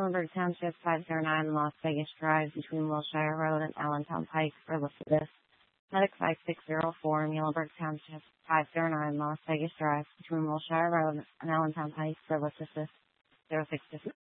Muhlenberg Township, 509 Las Vegas Drive, between Wilshire Road and Allentown Pike, for Lycidas. Medic 5604, Muhlenberg Township, 509 Las Vegas Drive, between Wilshire Road and Allentown Pike, for Lycidas. 06